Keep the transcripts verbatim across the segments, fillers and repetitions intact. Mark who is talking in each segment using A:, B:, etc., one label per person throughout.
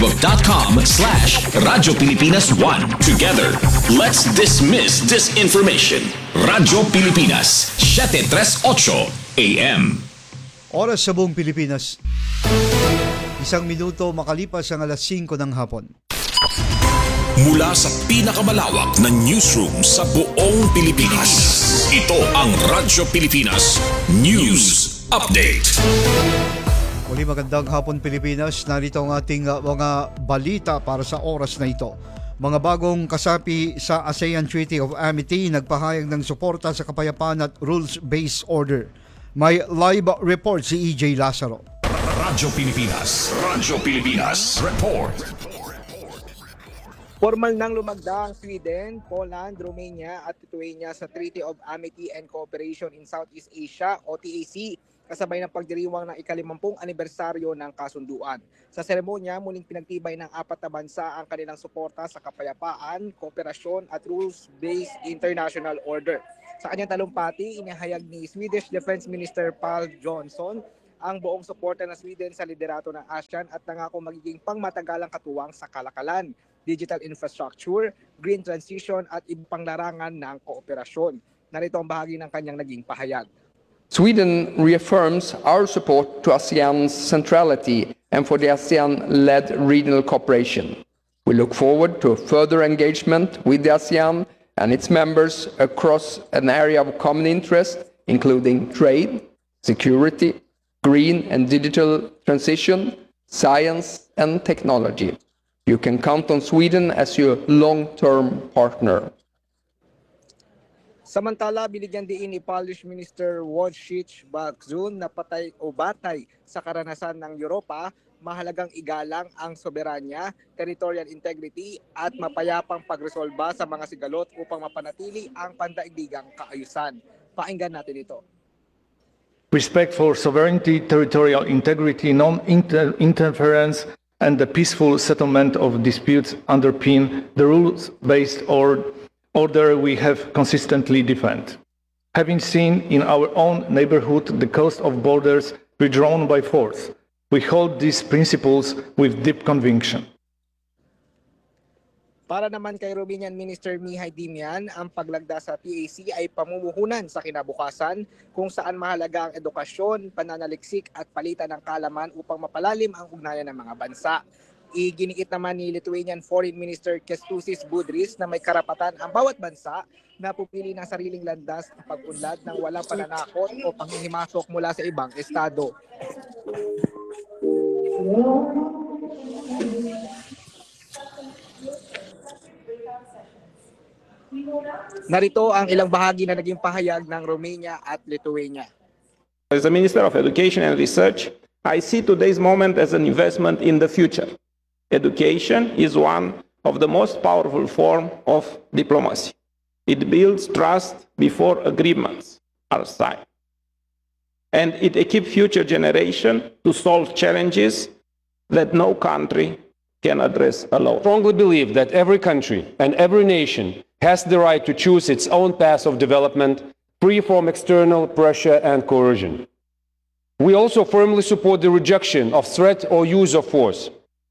A: facebook.com slash Radyo Pilipinas one. Together, let's dismiss disinformation. Radyo Pilipinas, seven thirty-eight A M.
B: Oras sa buong Pilipinas. Isang minuto makalipas ang alas singko ng hapon.
A: Mula sa pinakamalawak na newsroom sa buong Pilipinas, ito ang Radyo Pilipinas News Update.
B: Muli magandang hapon Pilipinas, narito ang ating uh, mga balita para sa oras na ito. Mga bagong kasapi sa ASEAN Treaty of Amity nagpahayag ng suporta sa kapayapaan at rules-based order. May live report si E J Lazaro.
A: Radyo Pilipinas, Radyo Pilipinas Report.
C: Formal nang lumagda ang Sweden, Poland, Romania at Lithuania sa Treaty of Amity and Cooperation in Southeast Asia o T A C kasabay ng pagdiriwang ng ikalimampung anibersaryo ng kasunduan. Sa seremonya, muling pinagtibay ng apat na bansa ang kanilang suporta sa kapayapaan, kooperasyon at rules-based international order. Sa kanyang talumpati, inihayag ni Swedish Defense Minister Paul Johnson ang buong suporta ng Sweden sa liderato ng ASEAN at nangako magiging pangmatagalang katuwang sa kalakalan, digital infrastructure, green transition at ibang panglarangan ng kooperasyon. Narito ang bahagi ng kanyang naging pahayag.
D: Sweden reaffirms our support to ASEAN's centrality and for the ASEAN-led regional cooperation. We look forward to further engagement with the ASEAN and its members across an area of common interest, including trade, security, green and digital transition, science and technology. You can count on Sweden as your long-term partner.
C: Samantala, binigyan din ni Polish Minister Wojciech Bakzun na patay o batay sa karanasan ng Europa, mahalagang igalang ang soberanya, territorial integrity at mapayapang pagresolba sa mga sigalot upang mapanatili ang pandaigdigang kaayusan. Pakinggan natin ito.
E: Respect for sovereignty, territorial integrity, non-interference, and the peaceful settlement of disputes underpin the rules-based order order we have consistently defended. Having seen in our own neighborhood the cost of borders redrawn by force, we hold these principles with deep conviction.
C: Para naman kay Romanian Minister Mihai Dimian, ang paglagda sa T A C ay pamumuhunan sa kinabukasan kung saan mahalaga ang edukasyon, pananaliksik at palitan ng kalaman upang mapalalim ang ugnayan ng mga bansa. Iginiit naman ni Lithuanian Foreign Minister Kęstutis Budrys na may karapatan ang bawat bansa na pumili ng sariling landas ng pag-unlad ng walang pananakot o panghihimasok mula sa ibang estado. Narito ang ilang bahagi na naging pahayag ng Romania at Lithuania.
F: As a Minister of Education and Research, I see today's moment as an investment in the future. Education is one of the most powerful forms of diplomacy. It builds trust before agreements are signed. And it equips future generations to solve challenges that no country can address alone.
G: I strongly believe that every country and every nation has the right to choose its own path of development, free from external pressure and coercion. We also firmly support the rejection of threat or use of force.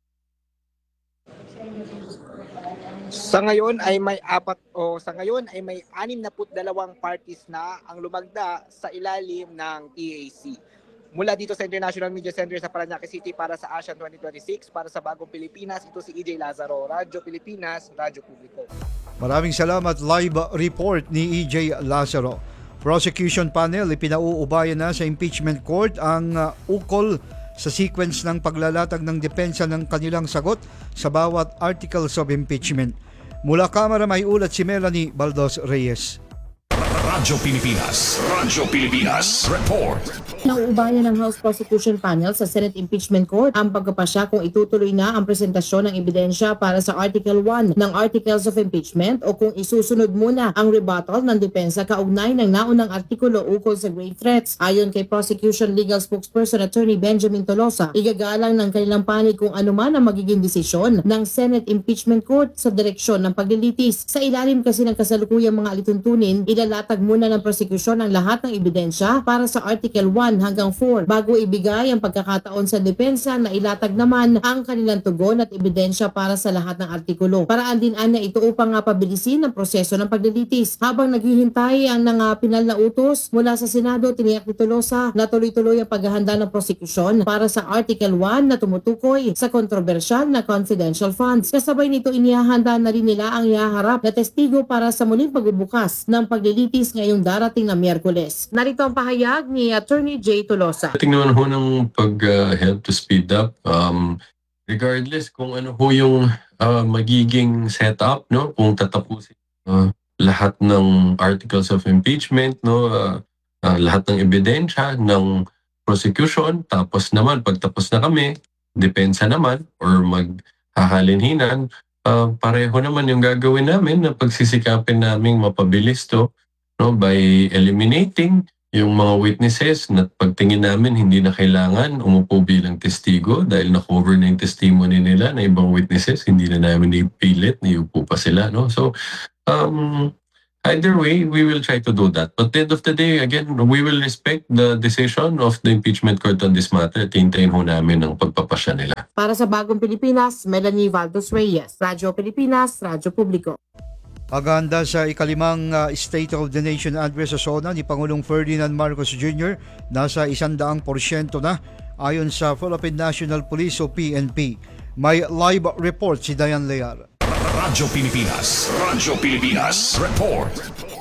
C: Sa ngayon ay may apat o sa ngayon ay may anim na put dalawang parties na ang lumagda sa ilalim ng T A C. Mula dito sa International Media Center sa Parañaque City para sa ASEAN twenty twenty-six, para sa Bagong Pilipinas, ito si E J Lazaro, Radyo Pilipinas, Radyo Publiko.
B: Maraming salamat. Live report ni E J Lazaro. Prosecution panel ipinauubayan na sa impeachment court ang uh, ukol sa sequence ng paglalatag ng depensa ng kanilang sagot sa bawat articles of impeachment. Mula Kamara may ulat si Melanie Baldos Reyes.
A: Radyo Pilipinas, Radyo Pilipinas Report.
H: Nauubayan ng House Prosecution Panel sa Senate Impeachment Court ang pagkapasya kung itutuloy na ang presentasyon ng ebidensya para sa Article one ng Articles of Impeachment o kung isusunod muna ang rebuttal ng depensa kaugnay ng naunang artikulo ukol sa grave threats. Ayon kay Prosecution Legal Spokesperson Attorney Benjamin Tolosa, igagalang ng kanilang panig kung ano man ang magiging desisyon ng Senate Impeachment Court sa direksyon ng paglilitis. Sa ilalim kasi ng kasalukuyang mga alituntunin, ilalatag muna ng prosekusyon ang lahat ng ebidensya para sa Article one hanggang four bago ibigay ang pagkakataon sa depensa na ilatag naman ang kanilang tugon at ebidensya para sa lahat ng artikulo. Paraan din anya ito upang uh, pabilisin ang proseso ng paglilitis. Habang naghihintay ang mga pinal na utos mula sa Senado, tiniyak ni Tolosa na tuloy-tuloy ang paghahanda ng prosekusyon para sa Article one na tumutukoy sa kontrobersyal na confidential funds. Kasabay nito, inihahanda na rin nila ang ihaharap na testigo para sa muling pagbubukas ng paglilitis ngayong darating na Miyerkules. Narito ang pahayag ni Attorney Jay Tolosa.
I: Tingnan ho ng pag-help uh, to speed up. Um, regardless kung ano ho yung uh, magiging setup, no? Kung tatapusin uh, lahat ng articles of impeachment, no? Uh, uh, lahat ng ebidensya ng prosecution, tapos naman pagtapos na kami, depensa naman or maghahalinhinan, uh, pareho naman yung gagawin namin na pagsisikapin naming mapabilis to, no, by eliminating yung mga witnesses na pagtingin namin hindi na kailangan umupo bilang testigo dahil na-cover na yung testimony nila na ibang witnesses, hindi na namin ipilit na iupo pa sila. No? So, um, either way, we will try to do that. But at the end of the day, again, we will respect the decision of the impeachment court on this matter at hintayin ho namin ang pagpapasya nila.
H: Para sa Bagong Pilipinas, Melanie Valdos Reyes, Radyo Pilipinas, Radyo Publiko.
B: Aganda sa ikalimang uh, State of the Nation address sa SONA ni Pangulong Ferdinand Marcos Junior nasa isandaang porsyento na ayon sa Philippine National Police o P N P. May live report si Diane Lear.
A: Radyo Pilipinas, Radyo Pilipinas, report.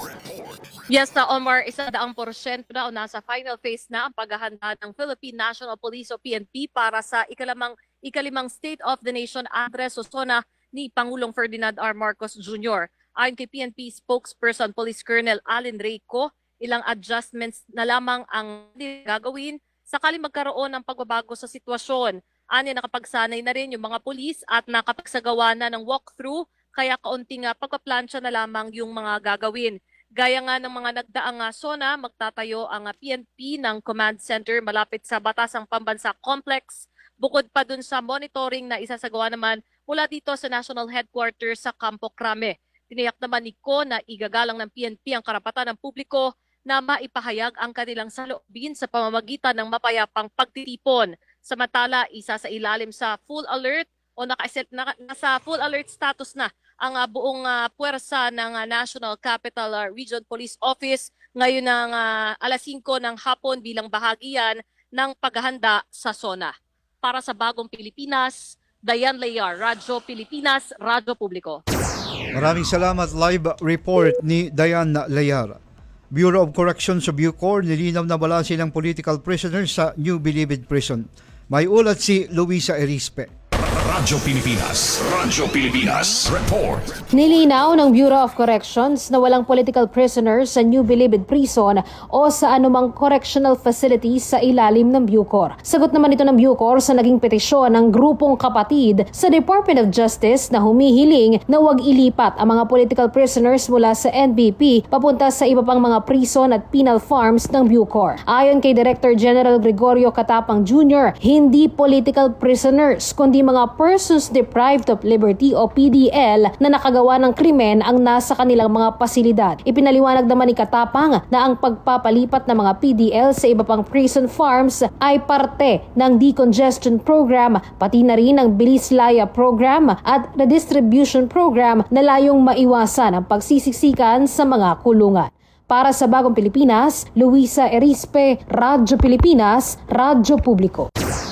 J: Yes na Omar, isa daang porsyento na o nasa final phase na ang paghahanda ng Philippine National Police o P N P para sa ikalimang, ikalimang State of the Nation address o SONA ni Pangulong Ferdinand R. Marcos Junior Ayon kay P N P spokesperson Police Colonel Allen Reyco, ilang adjustments na lamang ang gagawin sakali magkaroon ng pagbabago sa sitwasyon. Anya nakapagsanay na rin yung mga pulis at nakapagsagawa na ng walkthrough kaya kaunting uh, pagpaplansya na lamang yung mga gagawin. Gaya nga ng mga nagdaang uh, SONA, magtatayo ang uh, P N P ng command center malapit sa Batasang Pambansa Complex. Bukod pa dun sa monitoring na isasagawa naman mula dito sa National Headquarters sa Campo Crame. Tiniyak naman ni Ko na igagalang ng P N P ang karapatan ng publiko na maipahayag ang kanilang saloobin sa pamamagitan ng mapayapang pagtitipon. Samantala, isa sa ilalim sa full alert o naka-set na, nasa full alert status na ang uh, buong uh, puwersa ng uh, National Capital uh, Region Police Office ngayon ng uh, alas singko ng hapon bilang bahagi yan ng paghahanda sa SONA. Para sa Bagong Pilipinas, Diane Lear, Radyo Pilipinas, Radyo Publiko.
B: Maraming salamat. Live report ni Diane Lear. Bureau of Corrections sa Bucor nilinaw na wala silang political prisoners sa New Bilibid Prison. May ulat si Luisa Erispe.
A: Radyo Pilipinas, Radyo Pilipinas, report.
K: Nilinaw ng Bureau of Corrections na walang political prisoners sa New Bilibid Prison o sa anumang correctional facilities sa ilalim ng Bucor. Sagot naman ito ng Bucor sa naging petisyon ng grupong kapatid sa Department of Justice na humihiling na huwag ilipat ang mga political prisoners mula sa N B P papunta sa iba pang mga prison at penal farms ng Bucor. Ayon kay Director General Gregorio Catapang Junior, hindi political prisoners kundi mga persons deprived of liberty o P D L na nakagawa ng krimen ang nasa kanilang mga pasilidad. Ipinaliwanag naman ni Katapang na ang pagpapalipat ng mga P D L sa iba pang prison farms ay parte ng decongestion program, pati na rin ng Bilis Laya program at redistribution program na layong maiwasan ang pagsisiksikan sa mga kulungan. Para sa Bagong Pilipinas, Luisa Erispe, Radyo Pilipinas, Radyo Publiko.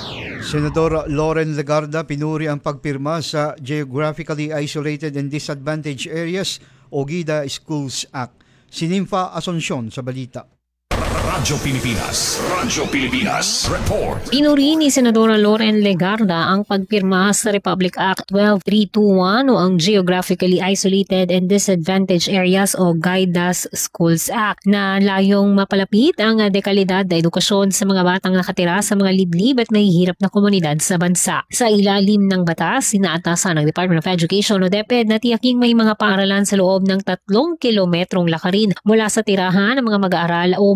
B: Senador Loren Legarda pinuri ang pagpirma sa Geographically Isolated and Disadvantaged Areas o GIDA Schools Act. Si Nympha Asuncion sa balita.
A: Radyo Pilipinas, Radyo Pilipinas, report.
L: Pinuri ni Senadora Loren Legarda ang pagpirma sa Republic Act twelve three twenty-one o ang Geographically Isolated and Disadvantaged Areas o GIDAS Schools Act na layong mapalapit ang dekalidad na edukasyon sa mga batang nakatira sa mga liblib at mahihirap na komunidad sa bansa. Sa ilalim ng batas, inaatasan ng Department of Education o DepEd na tiyaking may mga paaralan sa loob ng tatlong kilometrong lakarin mula sa tirahan ng mga mag-aaral o magbibigay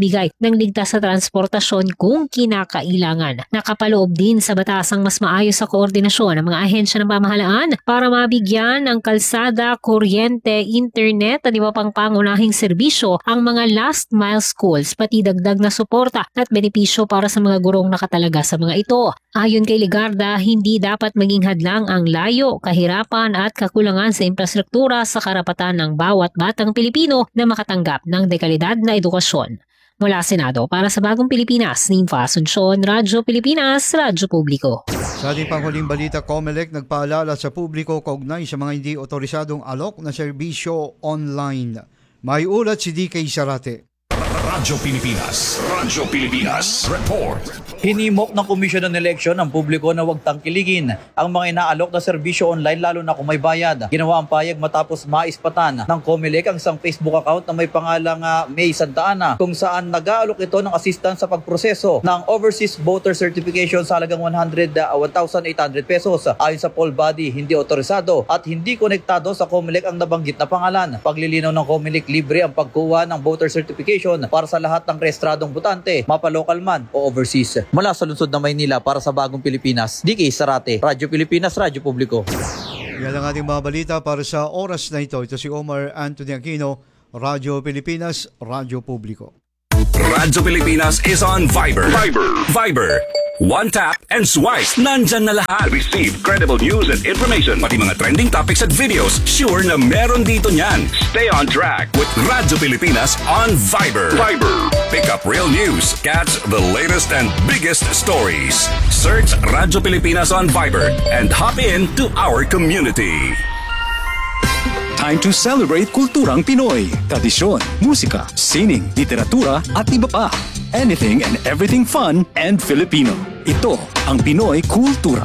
L: pagbibigay ng ligtas na transportasyon kung kinakailangan. Nakapaloob din sa batas ang mas maayos sa koordinasyon ng mga ahensya ng pamahalaan para mabigyan ng kalsada, kuryente, internet at iba pang pangunahing serbisyo ang mga last mile schools, pati dagdag na suporta at benepisyo para sa mga gurong nakatalaga sa mga ito. Ayon kay Legarda, hindi dapat maging hadlang ang layo, kahirapan at kakulangan sa infrastruktura sa karapatan ng bawat batang Pilipino na makatanggap ng dekalidad na edukasyon. Mula Senado, para sa Bagong Pilipinas, Nimfa Asuncion, Radyo Pilipinas, Radyo Publiko.
B: Sa ating panghuling balita, COMELEC nagpaalala sa publiko kaugnay sa mga hindi otorisadong alok na serbisyo online. May ulat si D K Sarate.
A: Radyo Pilipinas, Radyo Pilipinas, report.
M: Hinimok ng Komisyon ng Eleksyon ang publiko na huwag tangkiligin ang mga inaalok na serbisyo online lalo na kung may bayad. Ginawa ang payag matapos maispatan ng COMELEC ang isang Facebook account na may pangalang uh, May Santa Ana kung saan nag-aalok ito ng assistance sa pagproseso ng Overseas Voter Certification sa halagang one thousand eight hundred pesos. Ayon sa poll body, hindi otorisado at hindi konektado sa COMELEC ang nabanggit na pangalan. Paglilinaw ng COMELEC, libre ang pagkuha ng voter certification para sa lahat ng rehistradong botante, mapa-local man o overseas. Mula sa lungsod ng Maynila para sa Bagong Pilipinas, D K Sarate, Radyo Pilipinas, Radyo Publiko.
B: Yan ang ating mga balita para sa oras na ito. Ito si Omar Anthony Aquino, Radyo Pilipinas, Radyo Publiko.
A: Radyo Pilipinas is on Viber. Viber. Viber. One tap and swipe. Nandyan na lahat. Receive credible news and information. Pati mga trending topics at videos. Sure na meron dito niyan. Stay on track with Radyo Pilipinas on Viber. Viber. Pick up real news. Catch the latest and biggest stories. Search Radyo Pilipinas on Viber and hop in to our community.
N: Time to celebrate kulturang Pinoy. Tradisyon, musika, sining, literatura at iba pa. Anything and everything fun and Filipino. Ito ang Pinoy Kultura.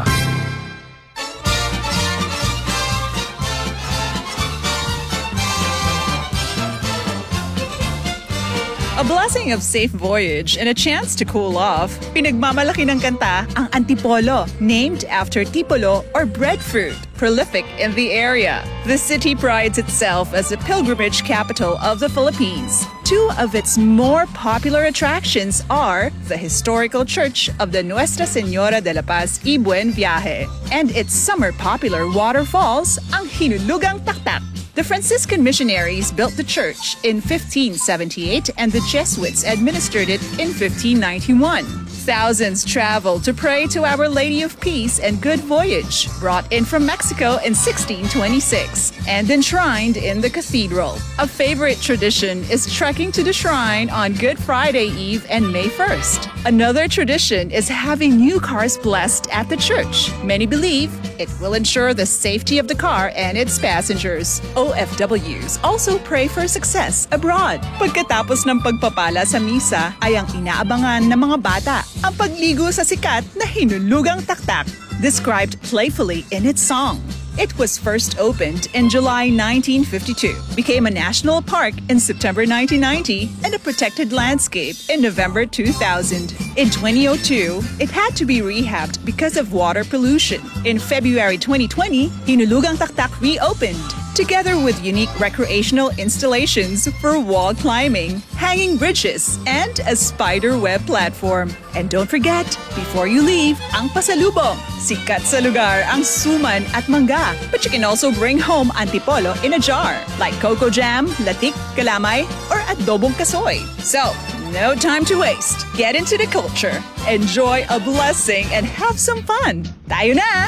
O: A blessing of safe voyage and a chance to cool off. Pinagmamalaki ng kanta ang Antipolo, named after tipolo or breadfruit, prolific in the area. The city prides itself as the pilgrimage capital of the Philippines. Two of its more popular attractions are the historical church of the Nuestra Señora de la Paz y Buen Viaje and its summer popular waterfalls, ang Hinulugang Taktak. The Franciscan missionaries built the church in fifteen seventy-eight and the Jesuits administered it in fifteen ninety-one. Thousands traveled to pray to Our Lady of Peace and Good Voyage, brought in from Mexico in sixteen twenty-six and enshrined in the cathedral. A favorite tradition is trekking to the shrine on Good Friday Eve and May first. Another tradition is having new cars blessed at the church. Many believe it will ensure the safety of the car and its passengers. O F Ws also pray for success abroad. Pagkatapos ng pagpapala sa misa ay ang inaabangan ng mga bata ang pagligo sa sikat na Hinulugang Taktak, described playfully in its song. It was first opened in July nineteen fifty-two, became a national park in September nineteen ninety, and a protected landscape in November two thousand. In twenty oh two, it had to be rehabbed because of water pollution. In February twenty twenty, Hinulugang Taktak reopened, together with unique recreational installations for wall climbing, hanging bridges, and a spider web platform. And don't forget, before you leave, ang pasalubong. Sikat sa lugar ang suman at mangga, but you can also bring home antipolo in a jar, like coco jam, latik, kalamay, or adobong kasoy. So, no time to waste. Get into the culture, enjoy a blessing, and have some fun. Tayo na!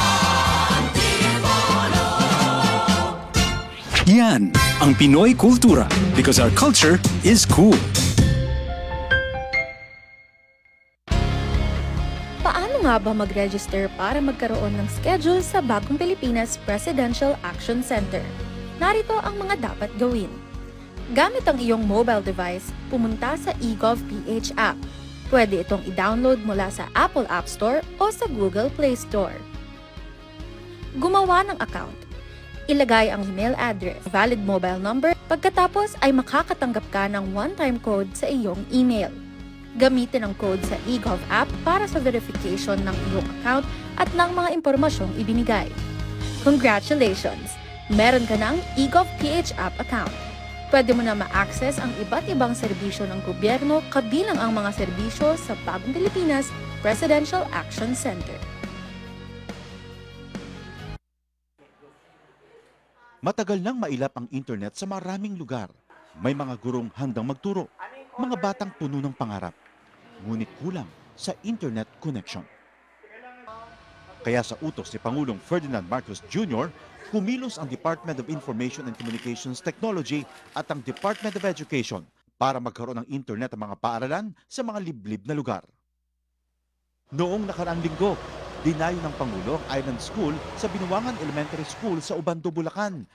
N: Yan ang Pinoy Kultura, because our culture is cool.
P: Paano nga ba mag-register para magkaroon ng schedule sa Bagong Pilipinas Presidential Action Center? Narito ang mga dapat gawin. Gamit ang iyong mobile device, pumunta sa eGovPH app. Pwede itong i-download mula sa Apple App Store o sa Google Play Store. Gumawa ng account. Ilagay ang email address, valid mobile number, pagkatapos ay makakatanggap ka ng one-time code sa iyong email. Gamitin ang code sa eGov app para sa verification ng iyong account at ng mga impormasyong ibinigay. Congratulations! Meron ka ng eGovPH app account. pwede mo na ma-access ang iba't ibang serbisyo ng gobyerno kabilang ang mga serbisyo sa Bagong Pilipinas Presidential Action Center.
Q: Matagal nang mailap ang internet sa maraming lugar. May mga gurong handang magturo, mga batang puno ng pangarap. Ngunit kulang sa internet connection. Kaya sa utos ni Pangulong Ferdinand Marcos Junior, kumilos ang Department of Information and Communications Technology at ang Department of Education para magkaroon ng internet ang mga paaralan sa mga liblib na lugar. Noong nakaraang linggo, dinayo ng Pangulo ang Island School sa Binuangan Elementary School sa Ubando, Bulacan.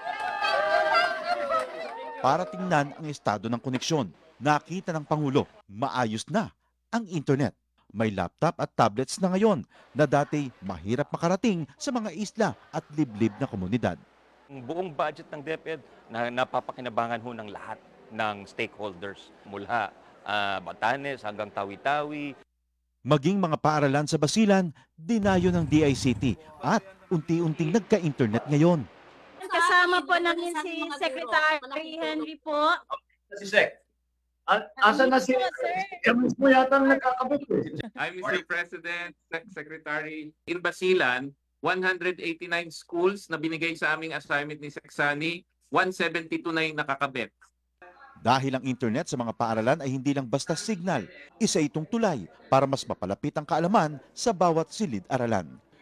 Q: Para tingnan ang estado ng koneksyon, nakita ng Pangulo, maayos na ang internet. May laptop at tablets na ngayon na dati mahirap makarating sa mga isla at liblib na komunidad.
R: Ang buong budget ng DepEd na napapakinabangan ho ng lahat ng stakeholders mula uh, Batanes hanggang Tawi-Tawi.
Q: Maging mga paaralan sa Basilan, dinayo ng D I C T at unti-unting nagka-internet ngayon.
S: Kasama po namin si Secretary Henry po.
T: Si Sec. Asan na si Kamis mo yata nagkakabit eh.
U: I'm Mister President, Sec- Secretary. In Basilan, one hundred eighty-nine schools na binigay sa aming assignment ni Seksani, one seventy-two na yung nakakabit.
Q: Dahil ang internet sa mga paaralan ay hindi lang basta signal, isa itong tulay para mas mapalapit ang kaalaman sa bawat silid-aralan.